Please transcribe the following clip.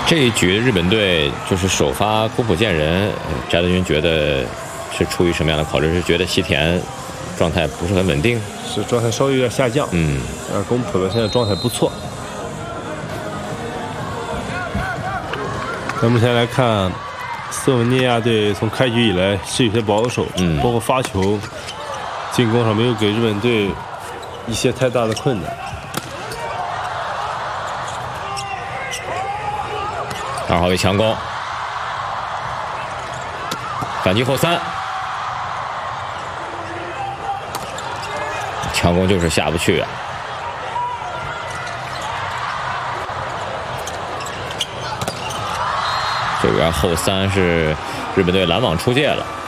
这一局日本队就是首发宫浦健人，翟德军觉得是出于什么样的考虑？是觉得西田状态不是很稳定， 是状态稍微有点下降。宫浦的现在状态不错。那目前来看，斯洛文尼亚队从开局以来是有些保守，包括发球、进攻上没有给日本队一些太大的困难。 2号位强攻，反击后三，强攻就是下不去啊。这边后三是日本队拦网出界了。